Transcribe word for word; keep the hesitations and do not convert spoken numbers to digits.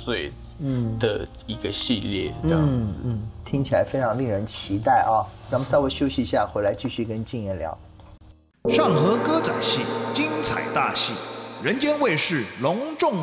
岁的一个系列这样子。 嗯嗯，听起来非常令人期待啊！那我们稍微休息一下，回来继续跟静言聊。 上河歌仔戏精彩大戏，人间卫视隆重